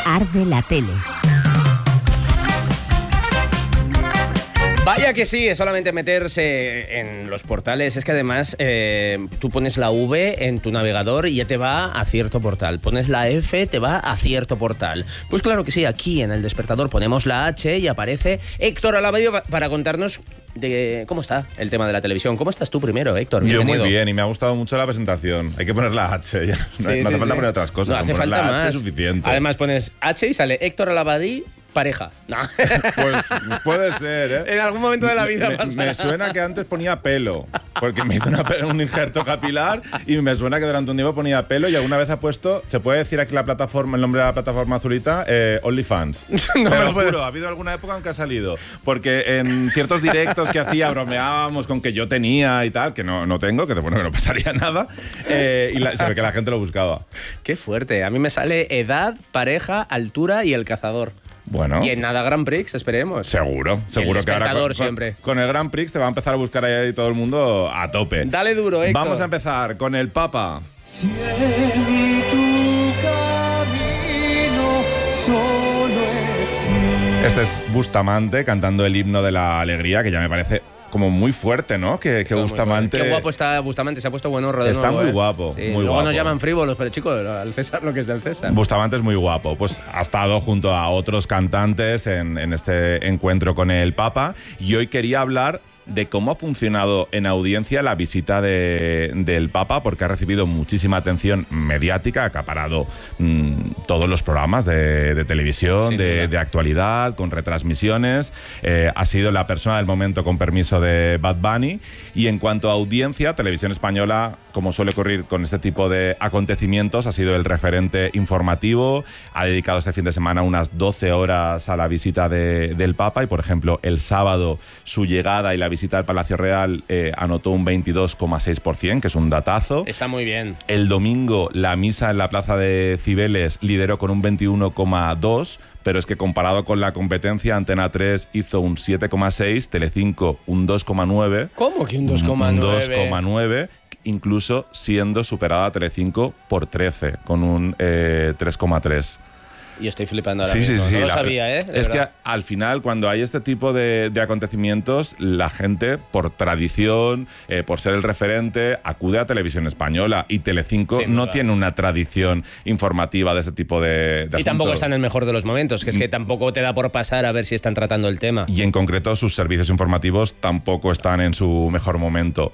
Arde la tele. Vaya que sí, es solamente meterse en los portales. Es que además tú pones la V en tu navegador y ya te va a cierto portal. Pones la F, te va a cierto portal. Pues claro que sí, aquí en El Despertador ponemos la H y aparece Héctor Alavedio para contarnos de cómo está el tema de la televisión. ¿Cómo estás tú primero, Héctor? Bienvenido. Yo muy bien, y me ha gustado mucho la presentación. Hay que poner la H. Ya. No hace falta poner otras cosas. No hace falta la más. H es suficiente. Además pones H y sale Héctor Alavedio pareja. No. Pues puede ser, ¿eh? En algún momento de la vida me suena que antes ponía pelo, porque me hizo un injerto capilar y me suena que durante un tiempo ponía pelo y alguna vez ha puesto, se puede decir aquí la plataforma, el nombre de la plataforma azulita, OnlyFans. No me lo juro, ha habido alguna época en que ha salido, porque en ciertos directos que hacía bromeábamos con que yo tenía y tal, que no tengo, que bueno, que no pasaría nada, y se ve que la gente lo buscaba. Qué fuerte. A mí me sale edad, pareja, altura y el cazador. Bueno. Y en nada Grand Prix, esperemos. Seguro que ahora con el Grand Prix te va a empezar a buscar ahí todo el mundo a tope. Dale duro, Héctor. Vamos a empezar con el Papa. Si en tu camino solo existe. Este es Bustamante cantando el himno de la alegría, que ya me parece como muy fuerte, ¿no? Que Bustamante... Qué guapo está Bustamante, se ha puesto buenorro de Está nuevo, muy guapo, sí, muy luego guapo. Nos llaman frívolos, pero chicos, al César lo que es del César. Bustamante es muy guapo. Pues ha estado junto a otros cantantes en este encuentro con el Papa y hoy quería hablar de cómo ha funcionado en audiencia la visita del Papa, porque ha recibido muchísima atención mediática, ha acaparado todos los programas de televisión, de actualidad, con retransmisiones. Ha sido la persona del momento, con permiso de Bad Bunny. Y en cuanto a audiencia, Televisión Española, como suele ocurrir con este tipo de acontecimientos, ha sido el referente informativo. Ha dedicado este fin de semana unas 12 horas a la visita del Papa y, por ejemplo, el sábado su llegada y la visita al Palacio Real anotó un 22,6%, que es un datazo. Está muy bien. El domingo la misa en la Plaza de Cibeles lideró con un 21,2%, pero es que comparado con la competencia, Antena 3 hizo un 7,6%, Telecinco un 2,9%. ¿Cómo que un 2,9%? Un 2,9%, incluso siendo superada a Telecinco por 13, con un 3,3%. Y estoy flipando ahora mismo. Sí, no lo sabía, ¿eh? Es que al final, cuando hay este tipo de acontecimientos, la gente, por tradición, por ser el referente, acude a Televisión Española. Y Telecinco no tiene una tradición informativa de este tipo de asuntos. Y tampoco está en el mejor de los momentos, que es que tampoco te da por pasar a ver si están tratando el tema. Y en concreto, sus servicios informativos tampoco están en su mejor momento.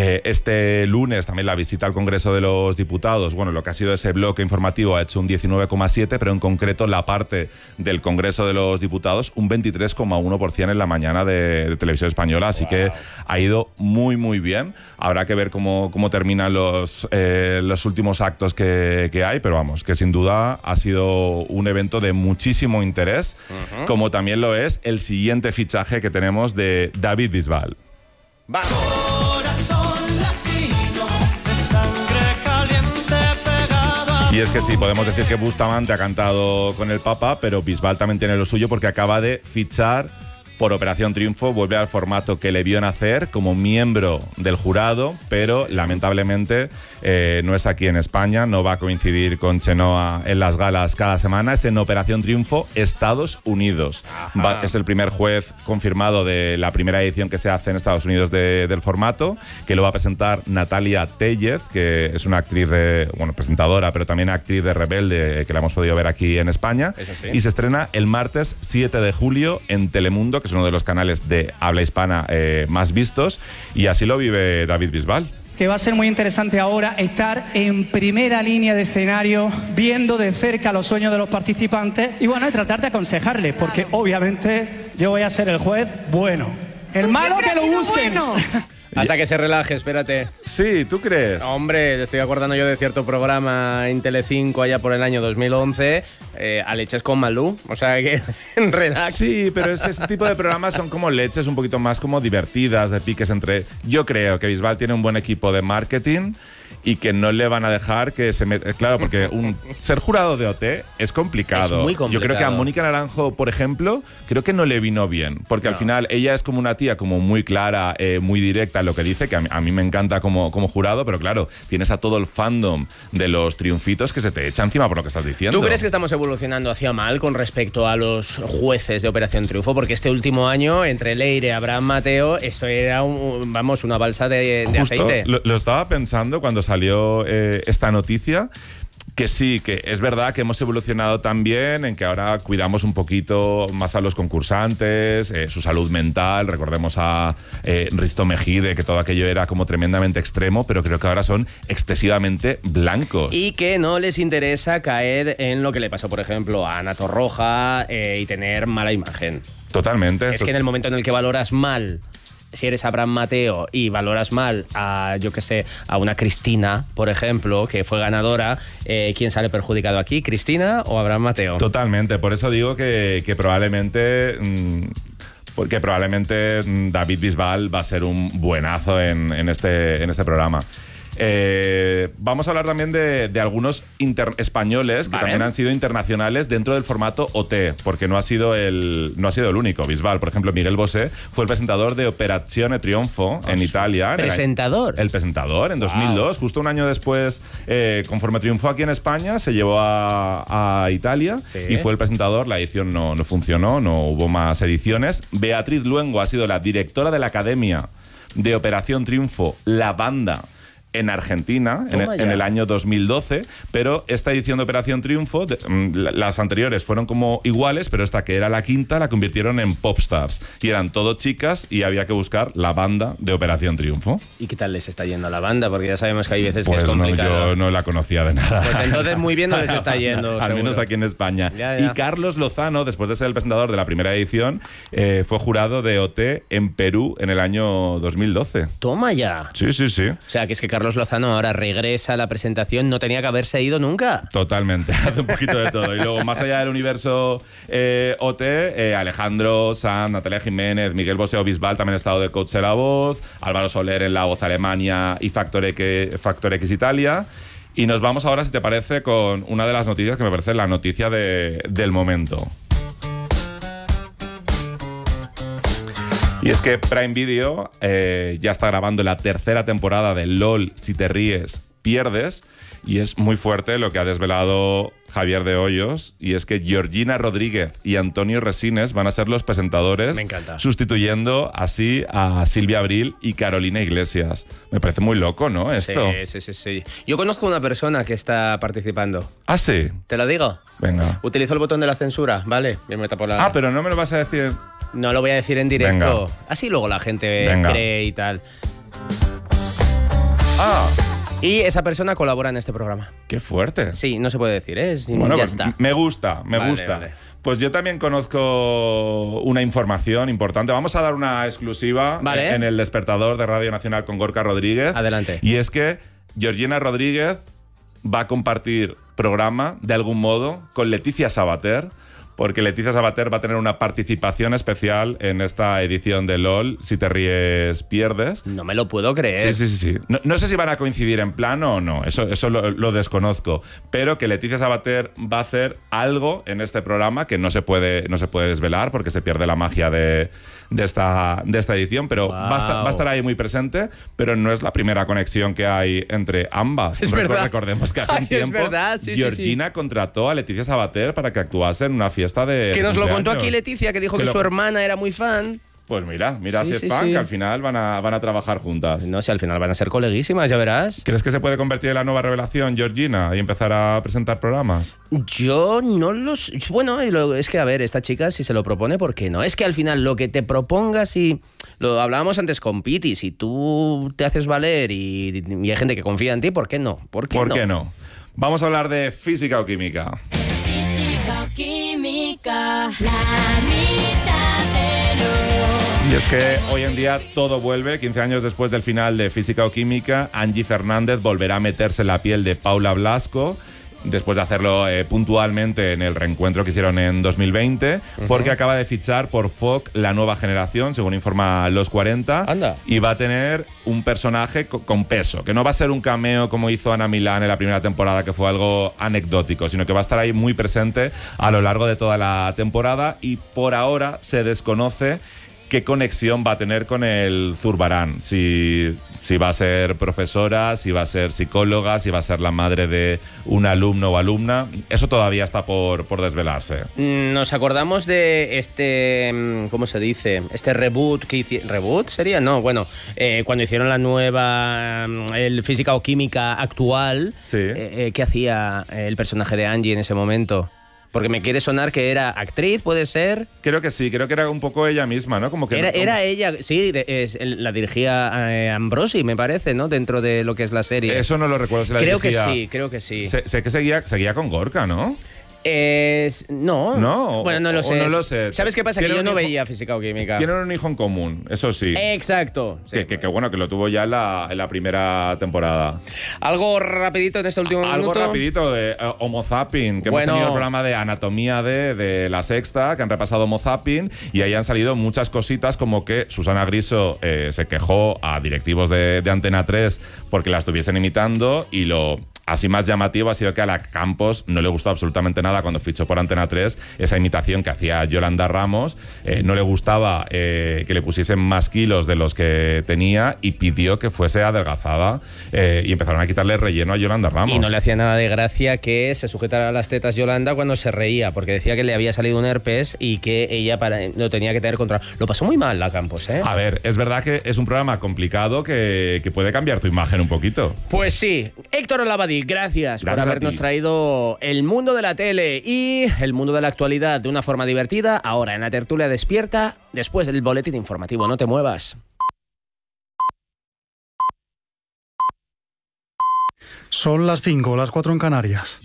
Este lunes también la visita al Congreso de los Diputados. Bueno, lo que ha sido ese bloque informativo ha hecho un 19,7%, pero en concreto la parte del Congreso de los Diputados un 23,1% en la mañana de Televisión Española, así que ha ido muy muy bien. Habrá que ver cómo terminan los últimos actos que hay, pero vamos, que sin duda ha sido un evento de muchísimo interés, como también lo es el siguiente fichaje que tenemos de David Bisbal. ¡Vamos! Y es que sí, podemos decir que Bustamante ha cantado con el Papa, pero Bisbal también tiene lo suyo porque acaba de fichar por Operación Triunfo, vuelve al formato que le vio nacer como miembro del jurado, pero lamentablemente no es aquí en España, no va a coincidir con Chenoa en las galas cada semana, es en Operación Triunfo Estados Unidos. Es el primer juez confirmado de la primera edición que se hace en Estados Unidos del formato, que lo va a presentar Natalia Tellez, que es una actriz, presentadora, pero también actriz de Rebelde, que la hemos podido ver aquí en España. Sí. Y se estrena el martes 7 de julio en Telemundo, que es uno de los canales de habla hispana más vistos, y así lo vive David Bisbal. Que va a ser muy interesante ahora estar en primera línea de escenario, viendo de cerca los sueños de los participantes y bueno, tratar de aconsejarles, porque obviamente yo voy a ser el juez bueno. El malo que lo busquen. Hasta que se relaje, espérate. Sí, ¿tú crees? Hombre, estoy acordando yo de cierto programa en Telecinco allá por el año 2011, a leches con Malú, o sea que relax. Sí, pero ese tipo de programas son como leches un poquito más como divertidas, de piques entre... Yo creo que Bisbal tiene un buen equipo de marketing y que no le van a dejar que se meta. Claro, porque ser jurado de OT es complicado. Es muy complicado. Yo creo que a Mónica Naranjo, por ejemplo, creo que no le vino bien, porque al final ella es como una tía como muy clara, muy directa en lo que dice, que a mí me encanta como jurado, pero claro, tienes a todo el fandom de los triunfitos que se te echa encima por lo que estás diciendo. ¿Tú crees que estamos evolucionando hacia mal con respecto a los jueces de Operación Triunfo? Porque este último año, entre Leire y Abraham Mateo, esto era una balsa de aceite. Lo estaba pensando cuando salió esta noticia, que sí, que es verdad que hemos evolucionado también en que ahora cuidamos un poquito más a los concursantes, su salud mental. Recordemos a Risto Mejide, que todo aquello era como tremendamente extremo, pero creo que ahora son excesivamente blancos. Y que no les interesa caer en lo que le pasó, por ejemplo, a Ana Torroja y tener mala imagen. Totalmente. Es que en el momento en el que valoras mal, si eres Abraham Mateo y valoras mal a, yo qué sé, a una Cristina, por ejemplo, que fue ganadora, ¿quién sale perjudicado aquí? ¿Cristina o Abraham Mateo? Totalmente, por eso digo que probablemente... porque probablemente David Bisbal va a ser un buenazo en este programa. Vamos a hablar también de algunos españoles que también han sido internacionales dentro del formato OT, porque no ha sido el único. Bisbal, por ejemplo, Miguel Bosé fue el presentador de Operazione Triunfo en Italia. ¿Presentador? El presentador en 2002, justo un año después, conforme triunfó aquí en España, se llevó a Italia y fue el presentador. La edición no funcionó, no hubo más ediciones. Beatriz Luengo ha sido la directora de la Academia de Operación Triunfo, la banda, en Argentina, en el año 2012, pero esta edición de Operación Triunfo, las anteriores fueron como iguales, pero esta, que era la quinta, la convirtieron en Popstars. Y eran todo chicas y había que buscar la banda de Operación Triunfo. ¿Y qué tal les está yendo a la banda? Porque ya sabemos que hay veces pues que es complicado. No, yo no la conocía de nada. Pues entonces muy bien no les está yendo. Al menos aquí en España. Ya. Y Carlos Lozano, después de ser el presentador de la primera edición, fue jurado de OT en Perú en el año 2012. Toma ya. Sí. O sea, que es que Carlos Lozano ahora regresa a la presentación, no tenía que haberse ido nunca. Totalmente, hace un poquito de todo. Y luego, más allá del universo OT, Alejandro Sanz, Natalia Jiménez, Miguel Bosé o Bisbal también ha estado de coach en La Voz, Álvaro Soler en La Voz Alemania y Factor X Italia. Y nos vamos ahora, si te parece, con una de las noticias que me parece la noticia del momento. Y es que Prime Video ya está grabando la tercera temporada de LOL, Si te ríes, pierdes. Y es muy fuerte lo que ha desvelado Javier de Hoyos, y es que Georgina Rodríguez y Antonio Resines van a ser los presentadores. Me encanta. Sustituyendo así a Silvia Abril y Carolina Iglesias. Me parece muy loco, ¿no? Esto. Sí. Yo conozco una persona que está participando. ¿Ah, sí? ¿Te lo digo? Venga. Utilizo el botón de la censura, ¿vale? Bien, me tapo la... Ah, pero no me lo vas a decir. No lo voy a decir en directo. Venga. Así luego la gente cree y tal. Ah. Y esa persona colabora en este programa. Qué fuerte. Sí, no se puede decir, ¿eh? Bueno, ya pues está. me gusta. Vale. Pues yo también conozco una información importante. Vamos a dar una exclusiva en El Despertador de Radio Nacional con Gorka Rodríguez. Adelante. Y es que Georgina Rodríguez va a compartir programa, de algún modo, con Leticia Sabater, porque Leticia Sabater va a tener una participación especial en esta edición de LOL, Si te ríes, pierdes. No me lo puedo creer. Sí. No sé si van a coincidir en plano o no, eso lo desconozco, pero que Leticia Sabater va a hacer algo en este programa que no se puede desvelar porque se pierde la magia de esta edición, pero va a estar ahí muy presente, pero no es la primera conexión que hay entre ambas. Es verdad. Recordemos que hace un tiempo Georgina contrató a Leticia Sabater para que actuase en una fiesta de que nos lo contó cumpleaños. aquí Leticia, que dijo que su hermana era muy fan. Pues mira si es fan, que al final van a trabajar juntas. No sé, al final van a ser coleguísimas, ya verás. ¿Crees que se puede convertir en la nueva revelación, Georgina, y empezar a presentar programas? Yo no los... Bueno, es que, a ver, esta chica, si se lo propone, ¿por qué no? Es que al final lo que te propongas, y lo hablábamos antes con Piti, si tú te haces valer y hay gente que confía en ti, ¿por qué no? ¿Por qué no? Vamos a hablar de física o química. Física o química, la mitad de lo... Y es que hoy en día todo vuelve. 15 años después del final de Física o Química, Angie Fernández volverá a meterse en la piel de Paula Blasco. después de hacerlo puntualmente en el reencuentro que hicieron en 2020, porque acaba de fichar por Fox la nueva generación, según informa Los 40. Anda. Y va a tener un personaje con peso, que no va a ser un cameo como hizo Ana Milán en la primera temporada, que fue algo anecdótico, sino que va a estar ahí muy presente a lo largo de toda la temporada, y por ahora se desconoce qué conexión va a tener con el Zurbarán. Si va a ser profesora, si va a ser psicóloga, si va a ser la madre de un alumno o alumna. Eso todavía está por desvelarse. Nos acordamos de este, ¿cómo se dice? Este reboot que hicieron. ¿Reboot sería? No, bueno, cuando hicieron la nueva, el Física o Química actual, Sí. ¿qué hacía el personaje de Angie en ese momento? Porque me quiere sonar que era actriz, ¿puede ser? Creo que sí, creo que era un poco ella misma, ¿no? Como que Era ella, sí, la dirigía Ambrosi, me parece, ¿no? Dentro de lo que es la serie. Eso no lo recuerdo si la dirigía. Creo que sí. Sé que seguía con Gorka, ¿no? No. Bueno, no lo sé. No lo sé. ¿Sabes qué pasa? Que Tienen yo no un hijo- veía Física o Química. Tienen un hijo en común, eso sí. Exacto. Sí. Que bueno, que lo tuvo ya en la primera temporada. Algo rapidito en este último Algo minuto. rapidito de Homo Zapping, que Bueno. hemos tenido el programa de Anatomía de La Sexta, que han repasado Homo Zapping, y ahí han salido muchas cositas, como que Susana Griso se quejó a directivos de Antena 3 porque la estuviesen imitando, y lo así más llamativo ha sido que a la Campos no le gustó absolutamente nada cuando fichó por Antena 3 esa imitación que hacía Yolanda Ramos. No le gustaba que le pusiesen más kilos de los que tenía, y pidió que fuese adelgazada, y empezaron a quitarle relleno a Yolanda Ramos. Y no le hacía nada de gracia que se sujetara a las tetas Yolanda cuando se reía, porque decía que le había salido un herpes y que ella lo tenía que tener controlado. Lo pasó muy mal la Campos, ¿eh? A ver, es verdad que es un programa complicado que puede cambiar tu imagen un poquito. Pues sí. Héctor Olabadí, gracias por Gracias a habernos ti. traído el mundo de la tele y el mundo de la actualidad de una forma divertida, ahora en la tertulia despierta, después del boletín informativo. No te muevas. Son las 5, las 4 en Canarias.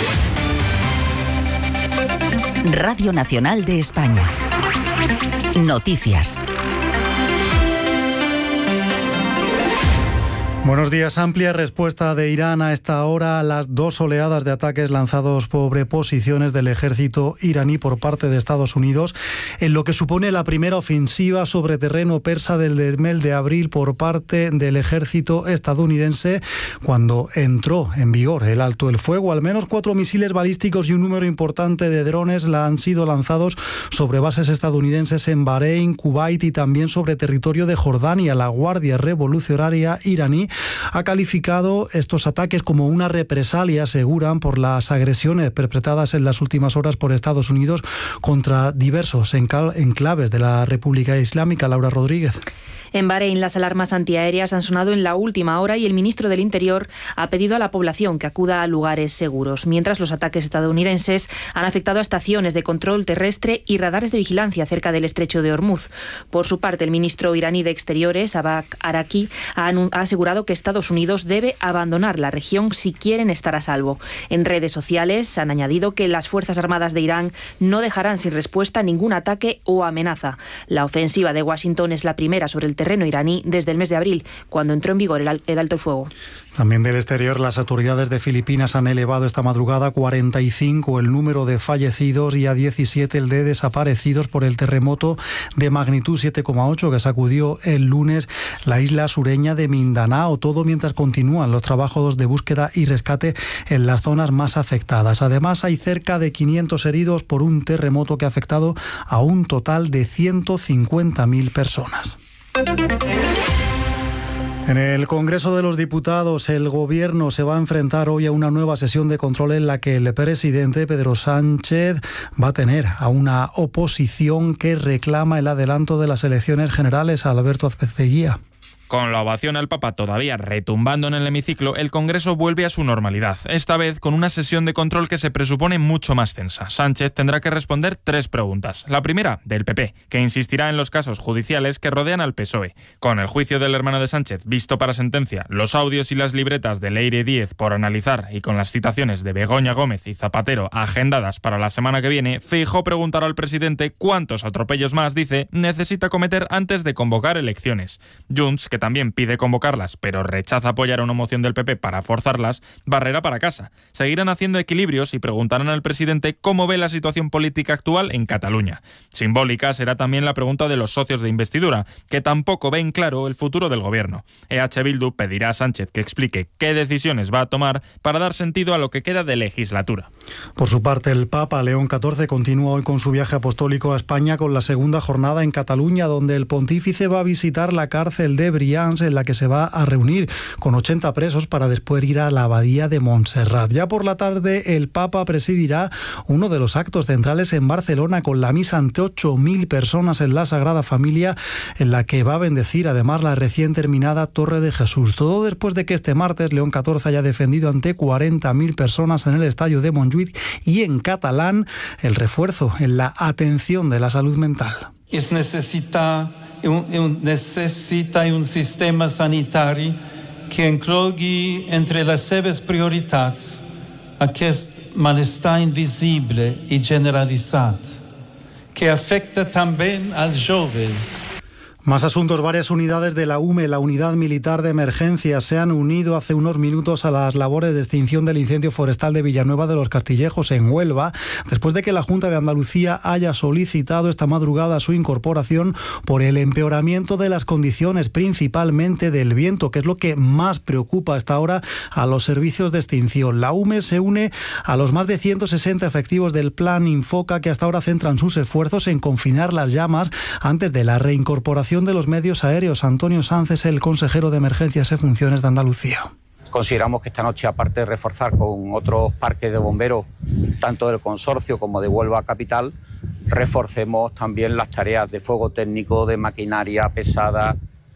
Radio Nacional de España. Noticias. Buenos días. Amplia respuesta de Irán a esta hora a las 2 oleadas de ataques lanzados sobre posiciones del ejército iraní por parte de Estados Unidos, en lo que supone la primera ofensiva sobre terreno persa del mes de abril por parte del ejército estadounidense, cuando entró en vigor el alto el fuego. Al menos 4 misiles balísticos y un número importante de drones han sido lanzados sobre bases estadounidenses en Bahrein, Kuwait y también sobre territorio de Jordania. La Guardia Revolucionaria iraní ha calificado estos ataques como una represalia, aseguran, por las agresiones perpetradas en las últimas horas por Estados Unidos contra diversos enclaves de la República Islámica. Laura Rodríguez. En Bahrein, las alarmas antiaéreas han sonado en la última hora y el ministro del Interior ha pedido a la población que acuda a lugares seguros, mientras los ataques estadounidenses han afectado a estaciones de control terrestre y radares de vigilancia cerca del estrecho de Hormuz. Por su parte, el ministro iraní de Exteriores, Abbas Araqi, ha asegurado que Estados Unidos debe abandonar la región si quieren estar a salvo. En redes sociales han añadido que las Fuerzas Armadas de Irán no dejarán sin respuesta ningún ataque o amenaza. La ofensiva de Washington es la primera sobre el terreno iraní desde el mes de abril, cuando entró en vigor el alto el fuego. También del exterior, las autoridades de Filipinas han elevado esta madrugada a 45 el número de fallecidos y a 17 el de desaparecidos por el terremoto de magnitud 7,8 que sacudió el lunes la isla sureña de Mindanao. Todo mientras continúan los trabajos de búsqueda y rescate en las zonas más afectadas. Además, hay cerca de 500 heridos por un terremoto que ha afectado a un total de 150.000 personas. En el Congreso de los Diputados, el Gobierno se va a enfrentar hoy a una nueva sesión de control en la que el presidente Pedro Sánchez va a tener a una oposición que reclama el adelanto de las elecciones generales. A Alberto Azpeceguía. Con la ovación al Papa todavía retumbando en el hemiciclo, el Congreso vuelve a su normalidad, esta vez con una sesión de control que se presupone mucho más tensa. Sánchez tendrá que responder 3 preguntas. La primera, del PP, que insistirá en los casos judiciales que rodean al PSOE. Con el juicio del hermano de Sánchez visto para sentencia, los audios y las libretas de Leire Díez por analizar y con las citaciones de Begoña Gómez y Zapatero agendadas para la semana que viene, Feijóo preguntará al presidente cuántos atropellos más, dice, necesita cometer antes de convocar elecciones. Junts, que que también pide convocarlas, pero rechaza apoyar una moción del PP para forzarlas, barrerá para casa. Seguirán haciendo equilibrios y preguntarán al presidente cómo ve la situación política actual en Cataluña. Simbólica será también la pregunta de los socios de investidura, que tampoco ven claro el futuro del gobierno. EH Bildu pedirá a Sánchez que explique qué decisiones va a tomar para dar sentido a lo que queda de legislatura. Por su parte, el Papa León XIV continúa hoy con su viaje apostólico a España con la segunda jornada en Cataluña, donde el pontífice va a visitar la cárcel de Brians, en la que se va a reunir con 80 presos para después ir a la abadía de Montserrat. Ya por la tarde, el Papa presidirá uno de los actos centrales en Barcelona, con la misa ante 8.000 personas en la Sagrada Familia, en la que va a bendecir además la recién terminada Torre de Jesús. Todo después de que este martes León XIV haya defendido ante 40.000 personas en el estadio de Montjuïc y en catalán el refuerzo en la atención de la salud mental. Necessita un sistema sanitari que inclogui entre les seves prioritats aquest malestar invisible i generalitzat, que afecta també als joves. Más asuntos. Varias unidades de la UME, la Unidad Militar de Emergencia, se han unido hace unos minutos a las labores de extinción del incendio forestal de Villanueva de los Castillejos, en Huelva, después de que la Junta de Andalucía haya solicitado esta madrugada su incorporación por el empeoramiento de las condiciones, principalmente del viento, que es lo que más preocupa hasta ahora a los servicios de extinción. La UME se une a los más de 160 efectivos del Plan Infoca, que hasta ahora centran sus esfuerzos en confinar las llamas antes de la reincorporación de los medios aéreos. Antonio Sanz es el consejero de Emergencias y Funciones de Andalucía. Consideramos que esta noche, aparte de reforzar con otros parques de bomberos, tanto del consorcio como de Huelva Capital, reforcemos también las tareas de fuego técnico, de maquinaria pesada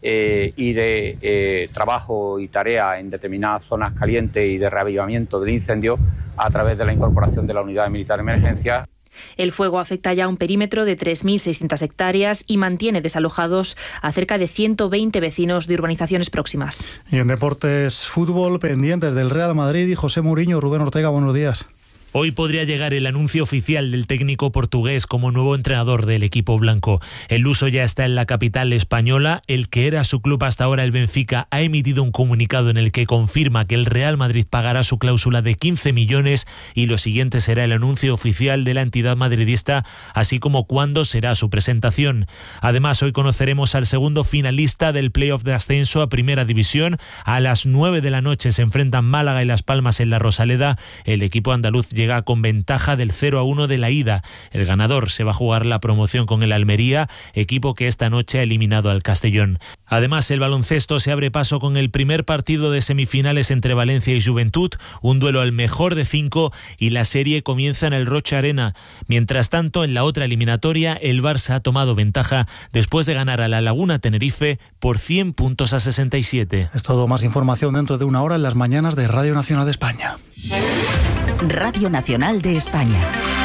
y de trabajo y tarea en determinadas zonas calientes y de reavivamiento del incendio a través de la incorporación de la Unidad Militar de Emergencia. El fuego afecta ya a un perímetro de 3.600 hectáreas y mantiene desalojados a cerca de 120 vecinos de urbanizaciones próximas. Y en deportes, fútbol, pendientes del Real Madrid y José Mourinho. Rubén Ortega, buenos días. Hoy podría llegar el anuncio oficial del técnico portugués como nuevo entrenador del equipo blanco. El luso ya está en la capital española. El que era su club hasta ahora, el Benfica, ha emitido un comunicado en el que confirma que el Real Madrid pagará su cláusula de 15 millones y lo siguiente será el anuncio oficial de la entidad madridista, así como cuándo será su presentación. Además, hoy conoceremos al segundo finalista del playoff de ascenso a Primera División. A las 9 de la noche se enfrentan Málaga y Las Palmas en la Rosaleda. El equipo andaluz llega con ventaja del 0-1 de la ida. El ganador se va a jugar la promoción con el Almería, equipo que esta noche ha eliminado al Castellón. Además, el baloncesto se abre paso con el primer partido de semifinales entre Valencia y Juventud, un duelo al mejor de 5 y la serie comienza en el Rocha Arena. Mientras tanto, en la otra eliminatoria, el Barça ha tomado ventaja después de ganar a la Laguna Tenerife por 100 puntos a 67. Es todo. Más información dentro de una hora en las mañanas de Radio Nacional de España. Radio Nacional de España.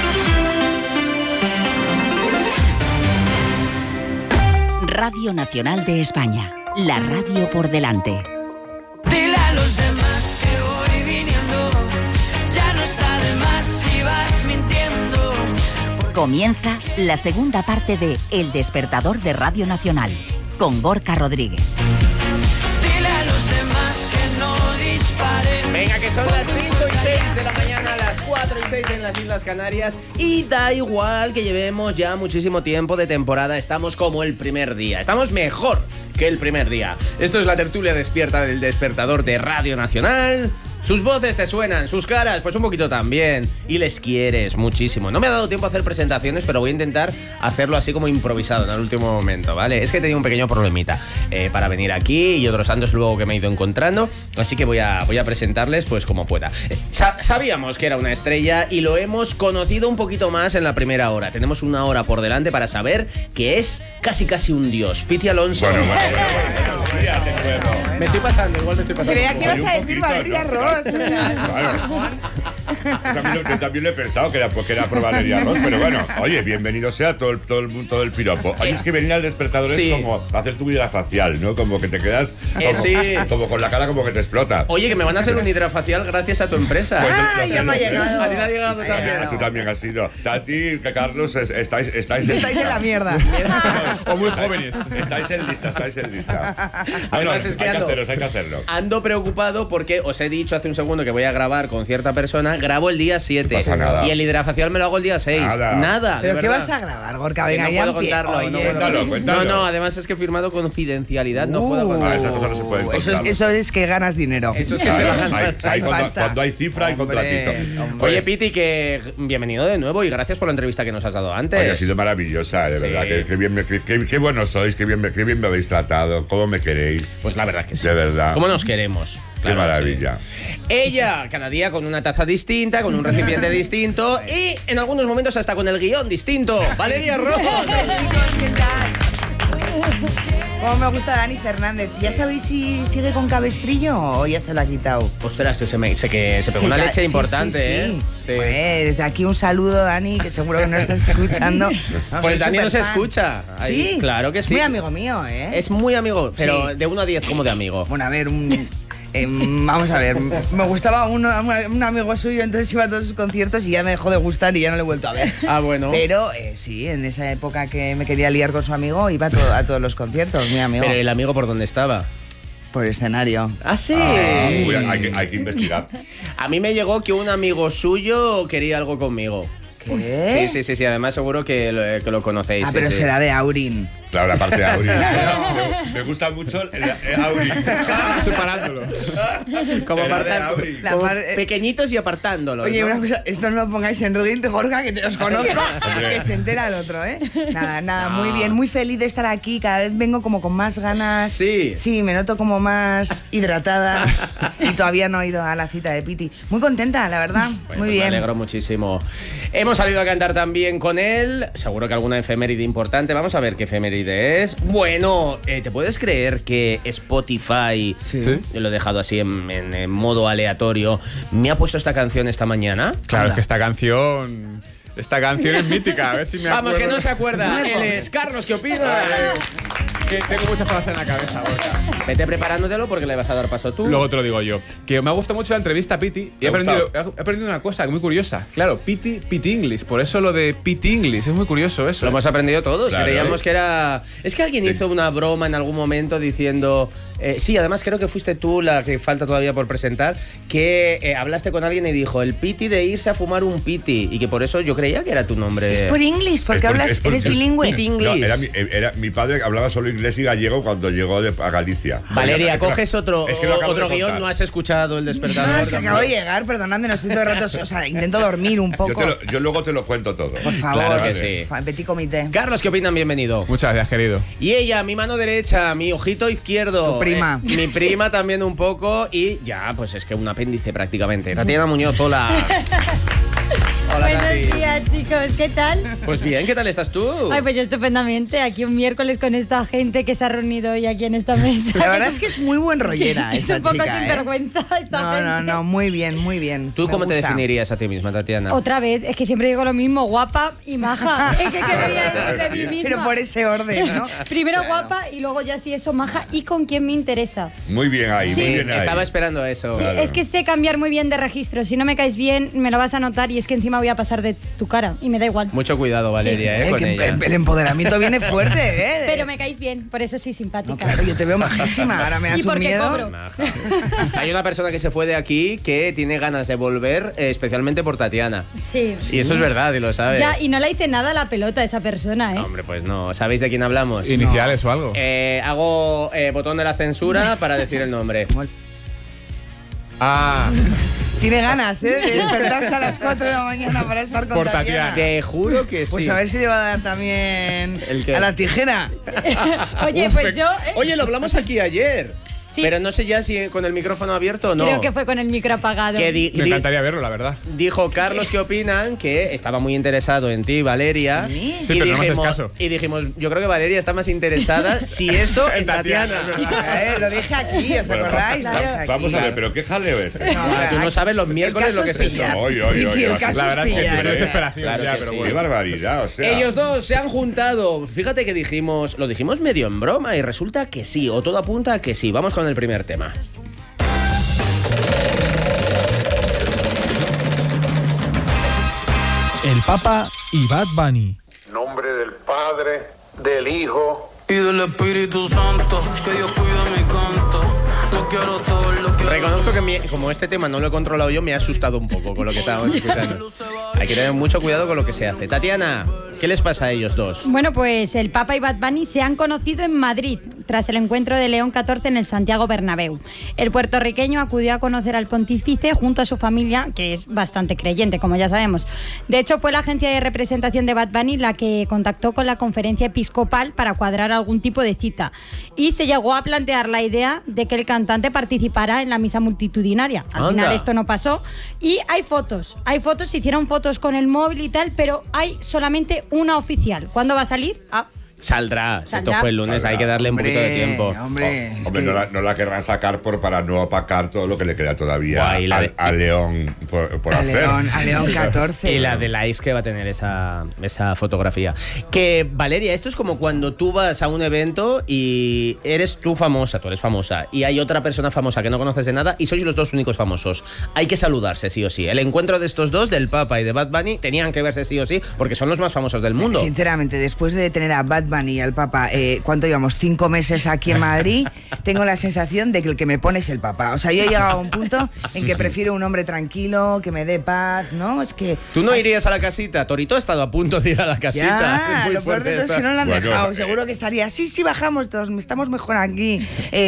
Radio Nacional de España. La radio por delante. Dile a los demás que voy viniendo, ya no está de más si vas mintiendo. Comienza la segunda parte de El Despertador de Radio Nacional, con Gorka Rodríguez. Dile a los demás que no disparen. Venga, que son las 5 y 6 de la mañana, las 4 y 6 en las Islas Canarias. Y da igual que llevemos ya muchísimo tiempo de temporada, estamos como el primer día. Estamos mejor que el primer día. Esto es la tertulia despierta del Despertador de Radio Nacional. Sus voces te suenan, sus caras, pues un poquito también. Y les quieres muchísimo. No me ha dado tiempo a hacer presentaciones, pero voy a intentar hacerlo así como improvisado en el último momento, ¿vale? Es que he tenido un pequeño problemita para venir aquí y otros santos luego que me he ido encontrando. Así que voy a presentarles pues como pueda. Sabíamos que era una estrella y lo hemos conocido un poquito más en la primera hora. Tenemos una hora por delante para saber que es casi un dios. Piti Alonso. Bueno. Me estoy pasando, igual me estoy pasando. Creía que ibas a decir Valeria Ross. Yo también lo he pensado que era probabilidad arroz, pero bueno, oye, bienvenido sea todo el piropo. Oye, es que venir al despertador es como hacer tu hidrafacial, ¿no? Como que te quedas como con la cara como que te explota. Oye, que me van a hacer un hidrafacial gracias a tu empresa. Pues ya me ha llegado. A ti te ha llegado también. Tú también has sido. Tati, Carlos, estáis en la mierda. O muy jóvenes. Estáis en lista. Además, es que hay que hacerlo. Ando preocupado porque os he dicho hace un segundo que voy a grabar con cierta persona. Grabo el día 7. No pasa nada. Y el hidrafacial me lo hago el día 6. Nada. ¿Pero qué vas a grabar, Gorka? Venga, no ya puedo contarlo. Cuéntalo. No, además es que he firmado confidencialidad. No puedo contarlo. Esas cosas no se pueden contar. Eso es que ganas dinero. Eso es que se gana. Cuando hay cifra, hay contratito. Oye, Piti, que bienvenido de nuevo y gracias por la entrevista que nos has dado antes. Oye, ha sido maravillosa, de verdad. Qué buenos sois, qué bien me habéis tratado, cómo me queréis. Pues la verdad que sí. De verdad. ¿Cómo nos queremos? Qué maravilla. Sí. Ella, cada día con una taza distinta, con un recipiente distinto y en algunos momentos hasta con el guión distinto. Valeria Rojo. Chicos, ¿qué tal? Cómo me gusta Dani Fernández. ¿Ya sabéis si sigue con cabestrillo o ya se lo ha quitado? Ostras, que se pegó una leche importante, sí. Pues, desde aquí un saludo, Dani, que seguro que no estás escuchando. No, pues Dani nos escucha. Sí, claro que sí. Muy amigo mío, ¿eh? Es muy amigo, pero de 1 a 10, ¿cómo de amigo? Bueno, a ver, vamos a ver, me gustaba un amigo suyo, entonces iba a todos sus conciertos y ya me dejó de gustar y ya no le he vuelto a ver. Ah, bueno. Pero sí, en esa época que me quería liar con su amigo, iba a todos los conciertos, mi amigo. ¿Pero el amigo por dónde estaba? Por el escenario. ¿Ah, sí? Hay que investigar. A mí me llegó que un amigo suyo quería algo conmigo. ¿Qué? Sí, además seguro que lo conocéis. Ah, pero sí. Será de Aurin. Claro, la parte de Aurin. Me gusta mucho el Aurin. Separándolo. Como pequeñitos y apartándolos. Oye, ¿no? una cosa, esto no lo pongáis en Reddit, Gorka, que te os conozco, que se entera el otro, ¿eh? Nada, muy bien, muy feliz de estar aquí. Cada vez vengo como con más ganas. Sí. Sí, me noto como más hidratada y todavía no he ido a la cita de Piti. Muy contenta, la verdad. Bueno, muy bien. Me alegro muchísimo. Hemos salido a cantar también con él. Seguro que alguna efeméride importante. Vamos a ver qué efeméride es. Bueno, ¿te puedes creer que Spotify, lo he dejado así en modo aleatorio, me ha puesto esta canción esta mañana? Claro, es que esta canción es mítica. A ver si me acuerdo. Vamos, que no se acuerda. Él es Carlos, ¿qué opinas? Que tengo muchas cosas en la cabeza, Gorka. Vete preparándotelo porque le vas a dar paso tú. Luego te lo digo yo. Que me ha gustado mucho la entrevista a Piti y he aprendido una cosa muy curiosa. Claro, Piti English. Por eso lo de Piti English. Es muy curioso eso. Lo hemos aprendido todos. Claro, creíamos que era... Es que alguien hizo una broma en algún momento diciendo... sí, además creo que fuiste tú la que falta todavía por presentar, que hablaste con alguien y dijo el Piti de irse a fumar un Piti y que por eso yo creía que era tu nombre. Es por English, porque eres bilingüe. Piti English. No, era mi padre que hablaba solo inglés y gallego cuando llegó a Galicia. Valeria, coges otro de guión, contar. no has escuchado el despertador. No, es que acabo de llegar, perdonadme, no estoy todo el rato, o sea, intento dormir un poco. Yo luego te lo cuento todo. Por favor. Claro que sí. Petit comité. Carlos, ¿qué opinan? Bienvenido. Muchas gracias, querido. Y ella, mi mano derecha, mi ojito izquierdo. Tu prima. Mi prima también un poco y ya, pues es que un apéndice prácticamente. Tatiana Muñoz, hola. Hola, Buenos Tati. días, chicos, ¿qué tal? Pues bien, ¿qué tal estás tú? Ay, pues yo estupendamente, aquí un miércoles con esta gente que se ha reunido hoy aquí en esta mesa. La verdad es que es muy buen rollera es esa un poco chica, sinvergüenza esta gente. No, muy bien, muy bien. ¿Tú cómo te gusta. definirías a ti misma, Tatiana? Otra vez, es que siempre digo lo mismo, guapa y maja. Es que quería decir de mí misma. Pero por ese orden, ¿no? Primero guapa y luego ya sí eso, maja y con quién me interesa. Muy bien ahí, Sí, muy bien ahí. Estaba esperando eso. Sí, Claro. es que sé cambiar muy bien de registro. Si no me caes bien, me lo vas a notar y es que encima voy a pasar de tu cara y me da igual. Mucho cuidado, Valeria, con que ella. el empoderamiento viene fuerte, ¿eh? Pero me caes bien, por eso soy simpática. No, claro, yo te veo majísima, ahora me das ¿Y por un qué miedo. cobro? Hay una persona que se fue de aquí que tiene ganas de volver, especialmente por Tatiana. Sí. Y eso es verdad, y lo sabes. Ya, y no le hice nada a la pelota a esa persona, ¿eh? Hombre, pues no. ¿Sabéis de quién hablamos? ¿Iniciales o algo? Hago botón de la censura para decir el nombre. Tiene ganas, ¿eh? De despertarse a las 4 de la mañana para estar con Por Tatiana. Te juro que sí. Pues a ver si le va a dar también ¿El qué? a la tijera. Oye, pues yo... Oye, lo hablamos aquí ayer. Sí. Pero no sé ya si con el micrófono abierto o no. Creo que fue con el micro apagado. Me encantaría verlo, la verdad. Dijo Carlos que opinan que estaba muy interesado en ti, Valeria. Sí, pero no me haces caso. Y dijimos, yo creo que Valeria está más interesada, si eso, en Tatiana. Lo dije aquí, ¿os acordáis? Vamos a ver, pero qué jaleo es. Tú no sabes los miércoles lo que es esto. La verdad es que es desesperación. Claro Ya, que pero sí. Qué barbaridad, o sea. Ellos dos se han juntado. Fíjate que lo dijimos medio en broma y resulta que sí, o todo apunta a que sí. Vamos con el primer tema. El Papa y Bad Bunny. Nombre del Padre, del Hijo y del Espíritu Santo, que Dios cuida mi canto. No quiero todo lo que... Reconozco que como este tema no lo he controlado yo, me ha asustado un poco con lo que estábamos escuchando. Hay que tener mucho cuidado con lo que se hace. Tatiana, ¿qué les pasa a ellos dos? Bueno, pues el Papa y Bad Bunny se han conocido en Madrid tras el encuentro de León XIV en el Santiago Bernabéu. El puertorriqueño acudió a conocer al pontífice junto a su familia, que es bastante creyente, como ya sabemos. De hecho, fue la agencia de representación de Bad Bunny la que contactó con la conferencia episcopal para cuadrar algún tipo de cita. Y se llegó a plantear la idea de que el cantante participara en la misa multitudinaria. Al final esto no pasó. Y hay fotos, se hicieron fotos con el móvil y tal, pero hay solamente una oficial. ¿Cuándo va a salir? Saldrá. Esto fue el lunes, hay que darle un poquito de tiempo. Hombre, no la querrán sacar para no opacar todo lo que le queda todavía a León por hacer. A León XIV. Y la de la IS que va a tener esa fotografía. Que, Valeria, esto es como cuando tú vas a un evento y tú eres famosa, y hay otra persona famosa que no conoces de nada y sois los dos únicos famosos. Hay que saludarse sí o sí. El encuentro de estos dos, del Papa y de Bad Bunny, tenían que verse sí o sí porque son los más famosos del mundo. Sinceramente, después de tener a Bad Bunny y al Papa, ¿cuánto llevamos? 5 meses aquí en Madrid. Tengo la sensación de que el que me pone es el Papa. O sea, yo he llegado a un punto en que prefiero un hombre tranquilo, que me dé paz, ¿no? Es que... ¿Tú no irías a la casita? Torito ha estado a punto de ir a la casita. Ya, lo peor de todo es que no lo han dejado. Seguro que estaría, sí, bajamos todos, estamos mejor aquí.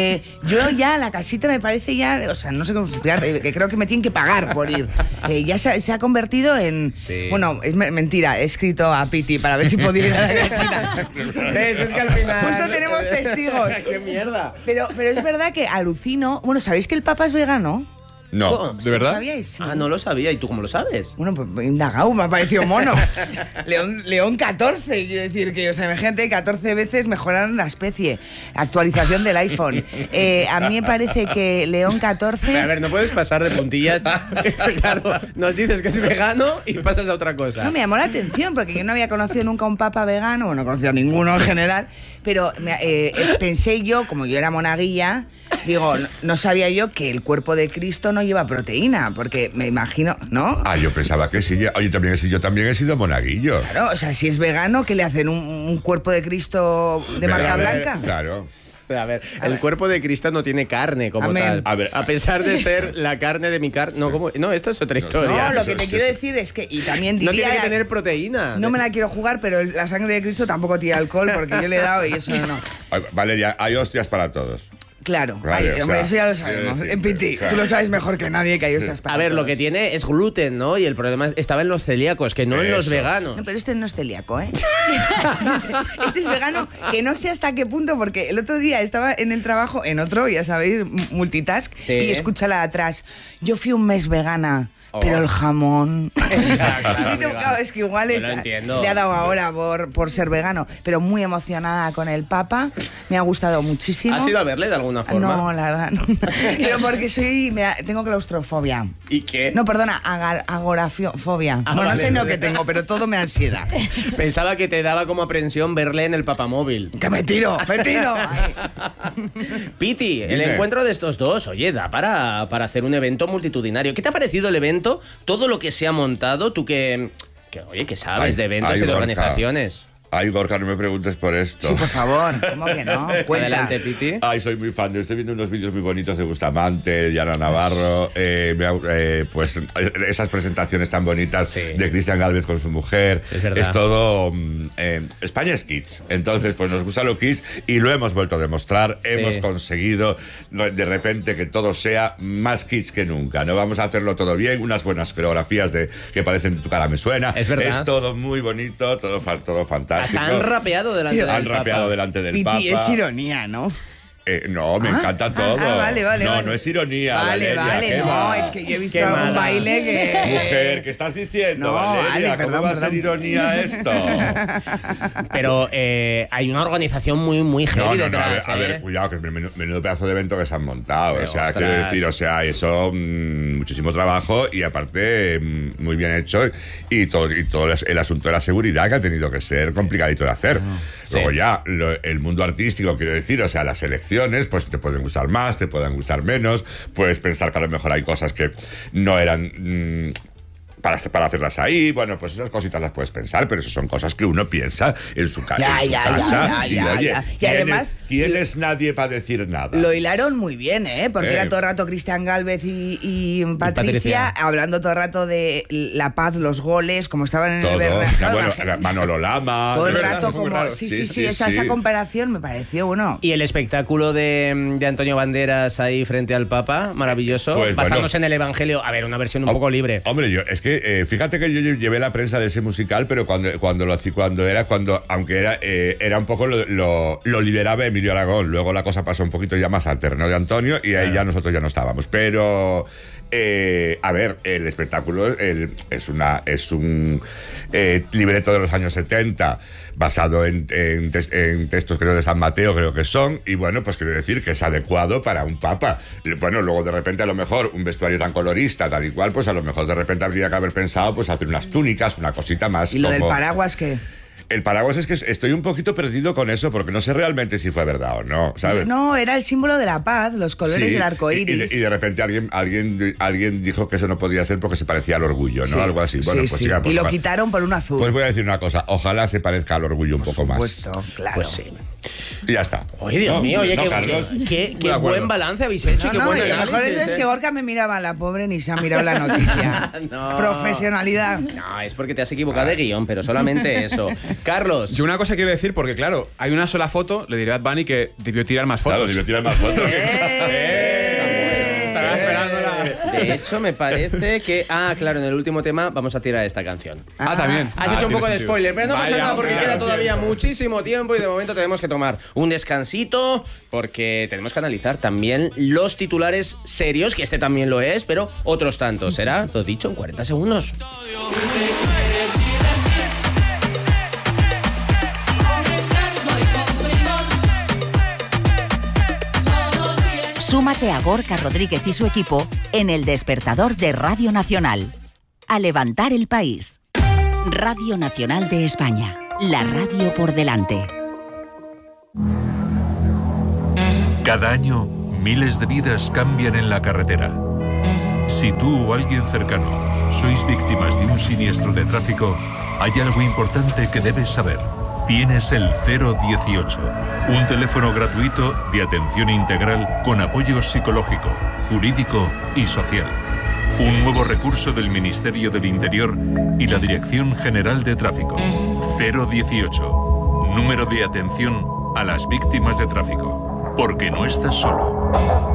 Yo ya, la casita me parece ya, o sea, no sé cómo explicar, que creo que me tienen que pagar por ir. Ya se ha convertido en... Sí. Bueno, es mentira, he escrito a Piti para ver si podía ir a la casita. Es que al final... Justo tenemos testigos. ¡Qué mierda! Pero es verdad que alucino... Bueno, ¿sabéis que el Papa es vegano? No, ¿de verdad? ¿Sabíais? Sí. No lo sabía. ¿Y tú cómo lo sabes? Bueno, pues indagado, me ha parecido mono. León XIV, quiero decir que, o sea, imagínate, 14 veces mejoraron la especie. Actualización del iPhone. A mí me parece que León XIV... A ver, no puedes pasar de puntillas. Claro, nos dices que es vegano y pasas a otra cosa. No, me llamó la atención porque yo no había conocido nunca a un papa vegano, bueno, no conocía a ninguno en general, pero pensé yo, como yo era monaguilla, digo, no sabía yo que el cuerpo de Cristo no lleva proteína, porque me imagino, ¿no? Yo pensaba que sí. Oye, yo también he sido monaguillo. Claro, o sea, si es vegano, ¿qué le hacen? ¿Un cuerpo de Cristo de marca blanca? Claro. A ver, el cuerpo de Cristo no tiene carne como tal. A pesar de ser la carne de mi carne. No, esto es otra historia. No, lo que te quiero decir es que, y también diría... No tiene que tener proteína. No me la quiero jugar, pero la sangre de Cristo tampoco tiene alcohol, porque yo le he dado y eso no. Valeria, hay hostias para todos. Claro, hombre, eso ya lo sabemos. En Piti, tú lo sabes mejor que nadie que hay estas para A ver, todos. lo que tiene es gluten, ¿no? Y el problema estaba en los celíacos, que no en los veganos. No, pero este no es celíaco, ¿eh? Este es vegano, que no sé hasta qué punto, porque el otro día estaba en el trabajo, en otro, ya sabéis, multitask, y escúchala de atrás. Yo fui un mes vegana. Pero el jamón... Claro, es que igual le ha dado ahora por ser vegano. Pero muy emocionada con el Papa. Me ha gustado muchísimo. ¿Has ido a verle de alguna forma? No, la verdad no. Pero porque tengo claustrofobia. ¿Y qué? No, perdona, agorafobia. No sé lo que tengo, pero todo me ansiedad. Pensaba que te daba como aprensión verle en el papamóvil. ¡Que me tiro! Piti, el encuentro de estos dos, oye, da para hacer un evento multitudinario. ¿Qué te ha parecido el evento? Todo lo que se ha montado, tú que sabes de eventos y de organizaciones. Ay, Gorka, no me preguntes por esto. Sí, por favor, ¿cómo que no? Cuenta. Adelante, Piti. Soy muy fan. Estoy viendo unos vídeos muy bonitos de Bustamante, de Ana Navarro, pues esas presentaciones tan bonitas de Cristian Gálvez con su mujer. Es todo... España es kids. Entonces, pues nos gusta lo kids y lo hemos vuelto a demostrar. Hemos conseguido de repente que todo sea más kids que nunca. No vamos a hacerlo todo bien, unas buenas coreografías de que parecen Tu cara me suena. Es verdad. Es todo muy bonito, todo fantástico. Han rapeado delante del Papa. Han rapeado delante del Papa. Es ironía, ¿no? No, me encanta todo. Vale. No es ironía. Vale, Valeria, no, es que yo he visto algún baile que... Mujer, ¿qué estás diciendo, No, Valeria? vale, ¿Cómo va a ser ironía esto? Pero hay una organización muy heavy detrás. A ver, cuidado, que es menudo pedazo de evento que se han montado. Pero, o sea, ostras. quiero decir, eso, muchísimo trabajo y aparte muy bien hecho y todo el asunto de la seguridad que ha tenido que ser complicadito de hacer. Luego ya, el mundo artístico, quiero decir, o sea, las elecciones, pues te pueden gustar más, te pueden gustar menos, puedes pensar que a lo mejor hay cosas que no eran... Para hacerlas ahí, bueno, pues esas cositas las puedes pensar, pero eso son cosas que uno piensa en su casa. Y además, ¿quién es nadie para decir nada? Lo hilaron muy bien, porque era todo el rato Cristian Gálvez y Patricia hablando todo el rato de la paz, los goles, como estaban en todo. el Bueno, Manolo Lama. Todo el rato como... Sí, esa comparación me pareció, bueno. Y el espectáculo de Antonio Banderas ahí frente al Papa, maravilloso, pues, basándose en el Evangelio. A ver, una versión un poco libre. Hombre, es que fíjate que yo llevé la prensa de ese musical, pero aunque era un poco lo lideraba Emilio Aragón. Luego la cosa pasó un poquito ya más al terreno de Antonio y ahí ya nosotros ya no estábamos. Pero a ver, el espectáculo es un libreto de los años 70 basado en textos, creo, de San Mateo, creo que son, y bueno, pues quiero decir que es adecuado para un papa. Bueno, luego de repente a lo mejor un vestuario tan colorista, tal y cual, pues a lo mejor de repente habría que haber pensado pues hacer unas túnicas, una cosita más. ¿Y lo del paraguas qué? El paraguas es que estoy un poquito perdido con eso, porque no sé realmente si fue verdad o no, ¿sabes? No, era el símbolo de la paz, los colores del arco iris. Y de repente alguien dijo que eso no podía ser porque se parecía al orgullo, ¿no? Algo así. Bueno, pues chica, pues, y lo quitaron por un azul. Pues voy a decir una cosa, ojalá se parezca al orgullo un poco más. Por supuesto, claro. Pues sí. Y ya está. Oye, Dios mío, oye, qué buen balance habéis hecho. Qué buen y lo análisis, mejor es que Gorka me miraba, la pobre ni se ha mirado la noticia. Profesionalidad. No, es porque te has equivocado de guión, pero solamente eso. Carlos. Yo una cosa quiero decir, porque claro, hay una sola foto, le diré a Bad Bunny que debió tirar más fotos. Claro, debió tirar más fotos. Estará esperándola. De hecho, me parece que... claro, en el último tema vamos a tirar esta canción. También. Has hecho un poco de sentido. spoiler, pero no pasa nada porque claro, queda todavía muchísimo tiempo y de momento tenemos que tomar un descansito porque tenemos que analizar también los titulares serios, que este también lo es, pero otros tantos. Será, lo dicho, en 40 segundos. Súmate a Gorka Rodríguez y su equipo en El Despertador de Radio Nacional. A levantar el país. Radio Nacional de España. La radio por delante. Cada año, miles de vidas cambian en la carretera. Si tú o alguien cercano sois víctimas de un siniestro de tráfico, hay algo importante que debes saber. Tienes el 018, un teléfono gratuito de atención integral con apoyo psicológico, jurídico y social. Un nuevo recurso del Ministerio del Interior y la Dirección General de Tráfico. 018, número de atención a las víctimas de tráfico. Porque no estás solo.